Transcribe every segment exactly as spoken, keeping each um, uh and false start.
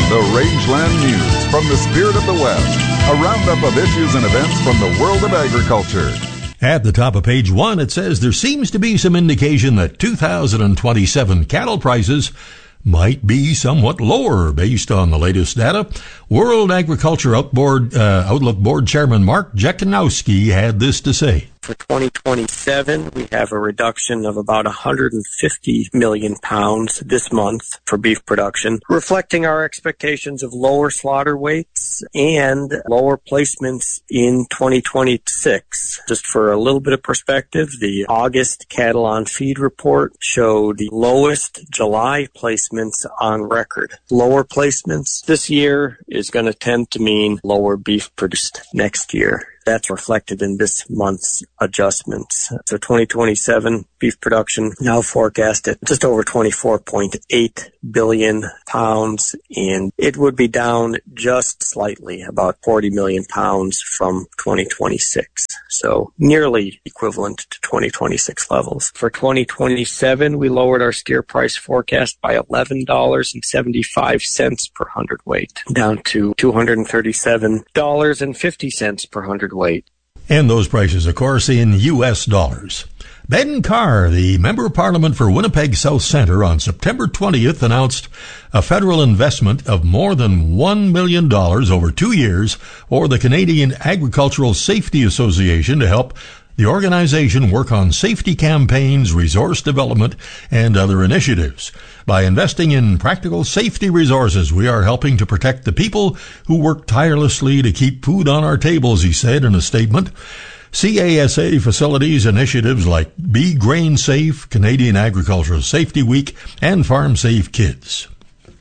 The Rangeland News from the Spirit of the West. A roundup of issues and events from the world of agriculture. At the top of page one, it says there seems to be some indication that two thousand twenty-seven cattle prices might be somewhat lower based on the latest data. World Agriculture Outboard, uh, Outlook Board Chairman Mark Jekanowski had this to say. For twenty twenty-seven, we have a reduction of about one hundred fifty million pounds this month for beef production, reflecting our expectations of lower slaughter weights and lower placements in twenty twenty-six. Just for a little bit of perspective, the August cattle on feed report showed the lowest July placements on record. Lower placements this year is going to tend to mean lower beef produced next year. That's reflected in this month's adjustments. So twenty twenty-seven beef production now forecast at just over twenty-four point eight billion pounds, and it would be down just slightly, about forty million pounds from twenty twenty-six. So nearly equivalent to twenty twenty-six levels. For twenty twenty-seven, we lowered our steer price forecast by eleven dollars and seventy-five cents per hundredweight, down to two hundred thirty-seven dollars and fifty cents per hundredweight. And those prices, of course, in U S dollars. Ben Carr, the Member of Parliament for Winnipeg South Centre, on September twentieth announced a federal investment of more than one million dollars over two years for the Canadian Agricultural Safety Association to help the organization work on safety campaigns, resource development, and other initiatives. By investing in practical safety resources, we are helping to protect the people who work tirelessly to keep food on our tables, he said in a statement. C A S A facilities initiatives like Be Grain Safe, Canadian Agricultural Safety Week, and Farm Safe Kids.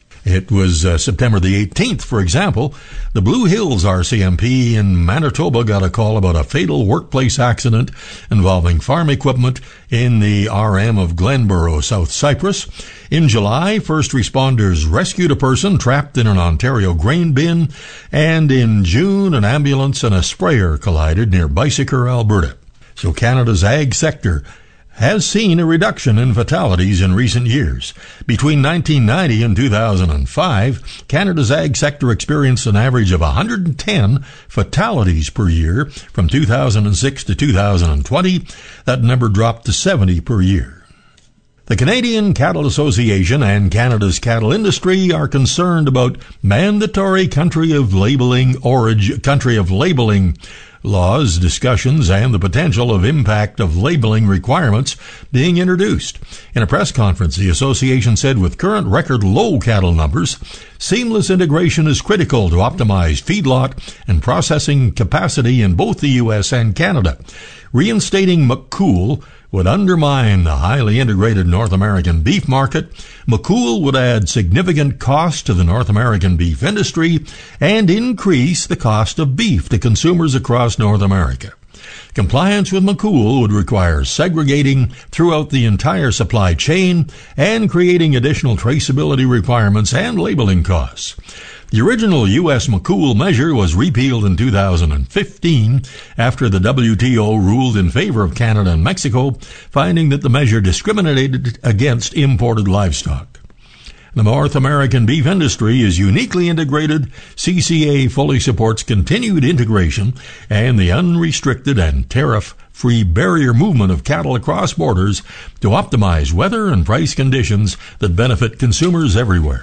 It was uh, September the eighteenth, for example. The Blue Hills R C M P in Manitoba got a call about a fatal workplace accident involving farm equipment in the R M of Glenborough, South Cyprus. In July, first responders rescued a person trapped in an Ontario grain bin. And in June, an ambulance and a sprayer collided near Bicycle, Alberta. So Canada's ag sector has seen a reduction in fatalities in recent years. Between nineteen ninety and two thousand five, Canada's ag sector experienced an average of one hundred ten fatalities per year. From two thousand six to two thousand twenty, that number dropped to seventy per year. The Canadian Cattle Association and Canada's cattle industry are concerned about mandatory country of labeling origin, country of labeling laws, discussions, and the potential of impact of labeling requirements being introduced. In a press conference, the association said with current record low cattle numbers, seamless integration is critical to optimize feedlot and processing capacity in both the U S and Canada. Reinstating McCool would undermine the highly integrated North American beef market. McCool would add significant cost to the North American beef industry and increase the cost of beef to consumers across North America. Compliance with McCool would require segregating throughout the entire supply chain and creating additional traceability requirements and labeling costs. The original U S McCool measure was repealed in two thousand fifteen after the W T O ruled in favor of Canada and Mexico, finding that the measure discriminated against imported livestock. The North American beef industry is uniquely integrated. C C A fully supports continued integration and the unrestricted and tariff-free barrier movement of cattle across borders to optimize weather and price conditions that benefit consumers everywhere.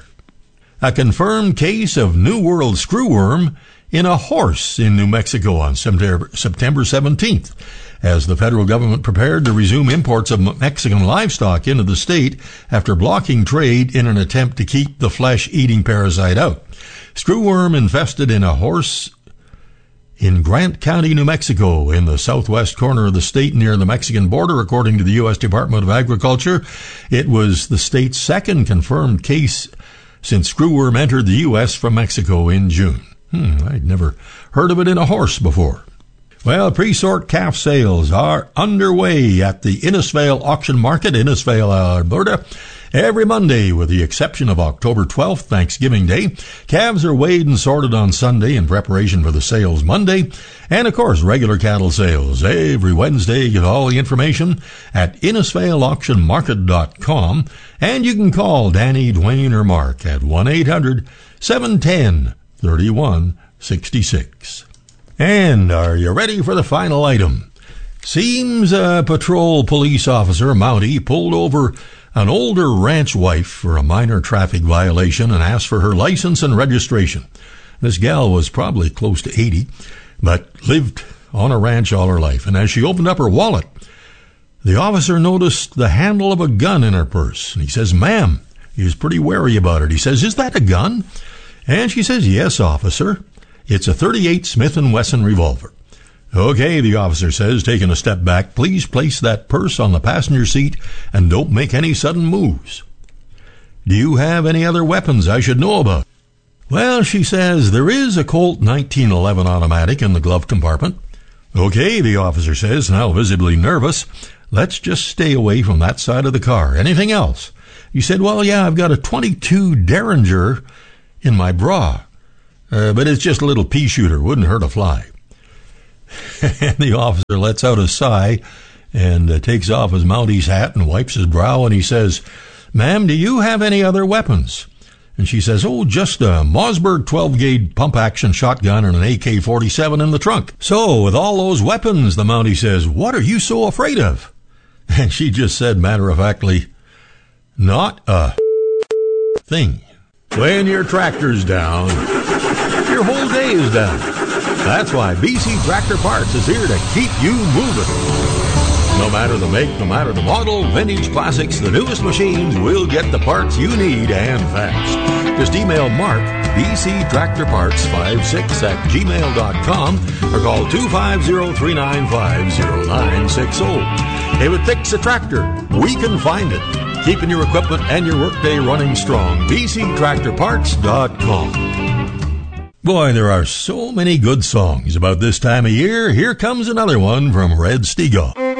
A confirmed case of New World screwworm in a horse in New Mexico on September seventeenth, as the federal government prepared to resume imports of Mexican livestock into the state after blocking trade in an attempt to keep the flesh-eating parasite out. Screwworm infested in a horse in Grant County, New Mexico, in the southwest corner of the state near the Mexican border, according to the U S Department of Agriculture. It was the state's second confirmed case since screwworm entered the U S from Mexico in June. Hmm, I'd never heard of it in a horse before. Well, pre-sort calf sales are underway at the Innisfail auction market, Innisfail, Alberta, Every Monday, with the exception of October twelfth, Thanksgiving Day, calves are weighed and sorted on Sunday in preparation for the sales Monday. And, of course, regular cattle sales every Wednesday. Get all the information at Innisfail Auction Market dot com. And you can call Danny, Dwayne, or Mark at one eight hundred seven one zero three one six six. And are you ready for the final item? Seems a patrol police officer, a Mountie, pulled over an older ranch wife for a minor traffic violation and asked for her license and registration. This gal was probably close to eighty, but lived on a ranch all her life. And as she opened up her wallet, the officer noticed the handle of a gun in her purse. And he says, "Ma'am," he was pretty wary about it. He says, "Is that a gun?" And she says, "Yes, officer. It's a thirty-eight Smith and Wesson revolver." "Okay," the officer says, taking a step back, "please place that purse on the passenger seat and don't make any sudden moves." "Do you have any other weapons I should know about?" "Well," she says, "there is a Colt nineteen eleven automatic in the glove compartment." "Okay," the officer says, now visibly nervous, "let's just stay away from that side of the car. Anything else?" He said, "Well, yeah, I've got a twenty-two Derringer in my bra. Uh, but it's just a little pea shooter. Wouldn't hurt a fly." And the officer lets out a sigh and uh, takes off his Mountie's hat and wipes his brow, and he says, "Ma'am, do you have any other weapons?" And she says, "Oh, just a Mossberg twelve gauge pump-action shotgun and an A K forty-seven in the trunk." "So, with all those weapons," the Mountie says, "what are you so afraid of?" And she just said matter-of-factly, "Not a thing." When your tractor's down, your whole day is down. That's why B C Tractor Parts is here to keep you moving. No matter the make, no matter the model, vintage, classics, the newest machines, we'll get the parts you need and fast. Just email Mark, B C Tractor Parts fifty-six at gmail dot com, or call two five zero, three nine five, zero nine six zero. If it fixes a tractor, we can find it. Keeping your equipment and your workday running strong. B C Tractor Parts dot com. Boy, there are so many good songs about this time of year. Here comes another one from Red Steagall.